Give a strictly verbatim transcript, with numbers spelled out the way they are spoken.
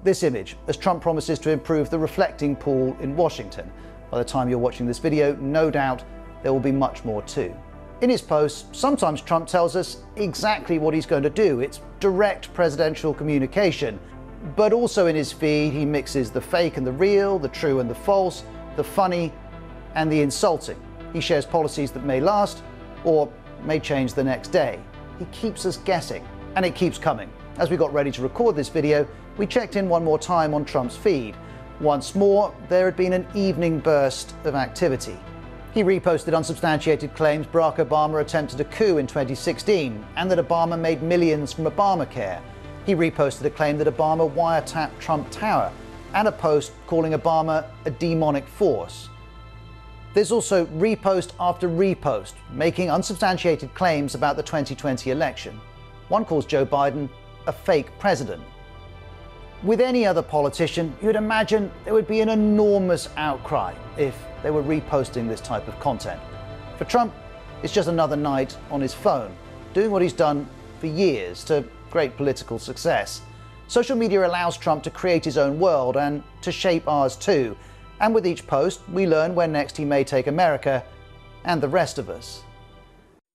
this image as Trump promises to improve the reflecting pool in Washington. By the time you're watching this video, no doubt there will be much more too. In his posts, sometimes Trump tells us exactly what he's going to do. It's direct presidential communication. But also in his feed, he mixes the fake and the real, the true and the false, the funny and the insulting. He shares policies that may last or may change the next day. He keeps us guessing, and it keeps coming. As we got ready to record this video, we checked in one more time on Trump's feed. Once more, there had been an evening burst of activity. He reposted unsubstantiated claims Barack Obama attempted a coup in twenty sixteen and that Obama made millions from Obamacare. He reposted a claim that Obama wiretapped Trump Tower and a post calling Obama a demonic force. There's also repost after repost, making unsubstantiated claims about the twenty twenty election. One calls Joe Biden a fake president. With any other politician, you'd imagine there would be an enormous outcry if they were reposting this type of content. For Trump, it's just another night on his phone, doing what he's done for years to great political success. Social media allows Trump to create his own world and to shape ours too. And with each post, we learn where next he may take America and the rest of us.